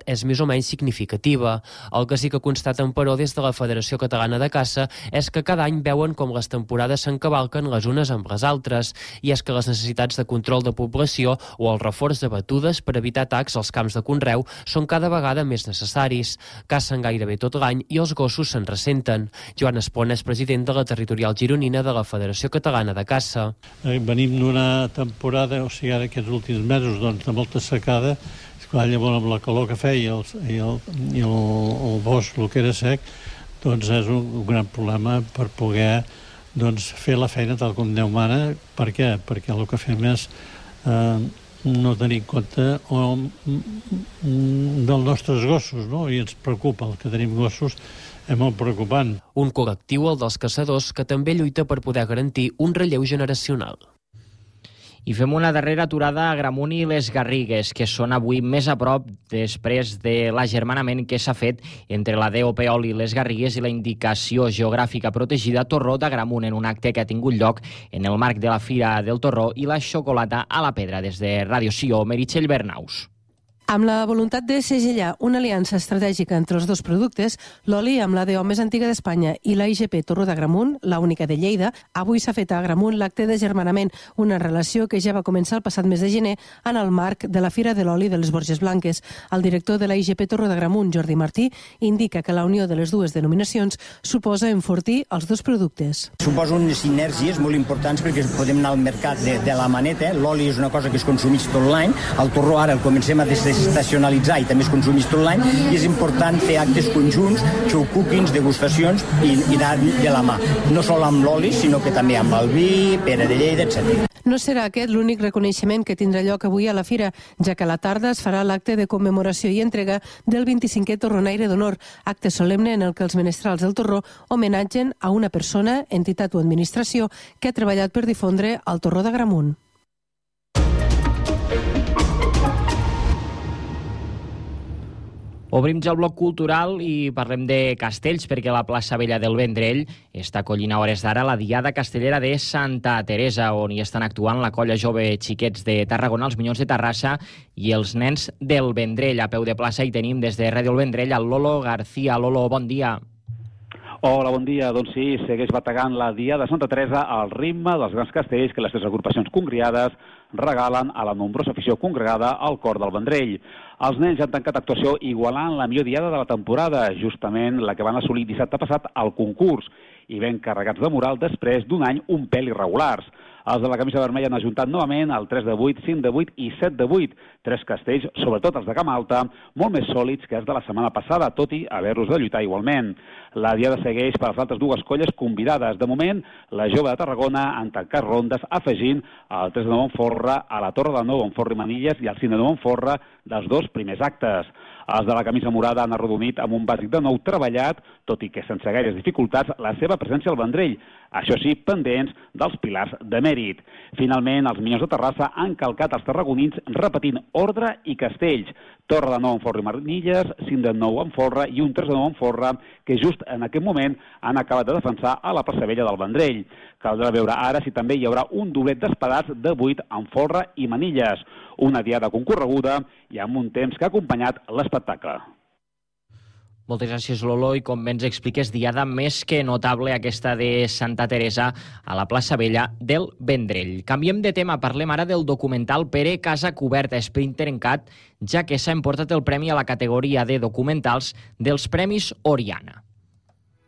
és més o menys significativa. El que sí que constaten, però, des de la Federació Catalana de Caça és que cada any veuen com les temporades s'encavalquen les unes amb les altres, i és que les necessitats de control de població o el reforç de batudes per evitar atacs als camps de conreu són cada vegada més necessaris. Cacen gairebé tot l'any i els gossos se'n ressenten. Joan Espona és president de la territorial gironina de la Federació Catalana de Caça. Venim d'una temporada, o sigui, ara aquests últims mesos, doncs, de molta secada. Esclar, llavors, amb la calor que feia i el bosc, el que era sec, doncs és un gran problema per poder fer la feina tal com Déu mana. Per què? Perquè el que fem és no tenir en compte dels nostres gossos, no? I ens preocupa, el que tenim gossos és molt preocupant. Un col·lectiu, el dels caçadors, que també lluita per poder garantir un relleu generacional. I fem una darrera aturada a Agramunt i les Garrigues, que són avui més a prop després de l'agermanament que s'ha fet entre la DOP Oli i les Garrigues i la indicació geogràfica protegida Torró d'Agramunt, en un acte que ha tingut lloc en el marc de la Fira del Torró i la xocolata a la pedra. Des de Ràdio Sió, Meritxell Bernaus. Amb la voluntat de segellar una aliança estratègica entre els dos productes, l'oli amb la DO més antiga d'Espanya i la IGP Torró d'Agramunt, la única de Lleida, avui s'ha fet a Agramunt l'acte d'agermanament, una relació que ja va començar el passat mes de gener en el marc de la Fira de l'Oli de les Borges Blanques. El director de la IGP Torró d'Agramunt, Jordi Martí, indica que la unió de les dues denominacions suposa enfortir els dos productes. Suposa unes sinergies molt importants perquè podem anar al mercat de la maneta. L'oli és una cosa que es consumeix tot l'any, el torró ara el comencem a desestacionalitzar i també es consumeix tot l'any, i és important fer actes conjunts, show cookings, degustacions i anar de la mà. No sol amb l'oli, sinó que també amb el vi, pera de Lleida, etc. No serà aquest l'únic reconeixement que tindrà lloc avui a la Fira, ja que a la tarda es farà l'acte de commemoració i entrega del 25è Torronaire d'Honor, acte solemne en el que els menestrals del Torró homenatgen a una persona, entitat o administració que ha treballat per difondre el Torró d'Agramunt. Obrim ja el bloc cultural i parlem de castells, perquè la plaça Vella del Vendrell està acollint a hores d'ara la Diada Castellera de Santa Teresa, on hi estan actuant la colla jove Xiquets de Tarragona, els Minyons de Terrassa i els nens del Vendrell. A peu de plaça hi tenim des de Ràdio El Vendrell el Lolo García. Lolo, bon dia. Hola, bon dia. Doncs sí, segueix bategant la Diada de Santa Teresa al ritme dels grans castells que les tres agrupacions congriades regalen a la nombrosa afició congregada al cor del Vendrell. Els nens han tancat actuació igualant la millor diada de la temporada, justament la que van assolir dissabte passat al concurs, i ben carregats de moral després d'un any un pèl irregulars. Els de la camisa vermella han ajuntat novament el 3 de 8, 5 de 8 i 7 de 8. Tres castells, sobretot els de Camp Alta, molt més sòlids que els de la setmana passada, tot i haver-los de lluitar igualment. La diada segueix per les altres dues colles convidades. De moment, la jove de Tarragona han tancat rondes afegint el 3 de 9 en Forra a la Torre de 9 en Forra i Manilles i el 5 de 9 en Forra dels dos primers actes. Els de la camisa morada han arrodonit amb un bàsic de 9 treballat, tot i que sense gaires dificultats, la seva presència al Vendrell, això sí, pendents dels pilars de mèrit. Finalment, els Minyons de Terrassa han calcat els tarragonins repetint ordre i castells. Torre de 9 en Forra i Manilles, 5 de 9 en Forra i un 3 de 9 en Forra, que just en aquest moment han acabat de defensar a la plaça Vella del Vendrell. Caldrà veure ara si també hi haurà un doblet d'espadats de 8 en Forra i Manilles. Una diada concorreguda i amb un temps que ha acompanyat l'espectacle. Moltes gràcies, Lolo, i com bé ens expliques, diada més que notable aquesta de Santa Teresa a la plaça Vella del Vendrell. Canviem de tema, parlem ara del documental Pere Casa Coberta, Sprinter en Cat, ja que s'ha emportat el premi a la categoria de documentals dels Premis Oriana.